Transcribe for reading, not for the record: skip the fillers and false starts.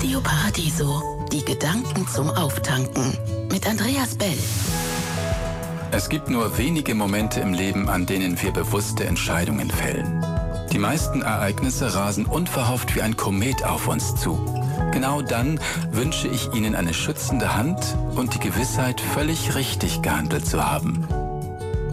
Radio Paradiso. Die Gedanken zum Auftanken. Mit Andreas Bell. Es gibt nur wenige Momente im Leben, an denen wir bewusste Entscheidungen fällen. Die meisten Ereignisse rasen unverhofft wie ein Komet auf uns zu. Genau dann wünsche ich Ihnen eine schützende Hand und die Gewissheit, völlig richtig gehandelt zu haben.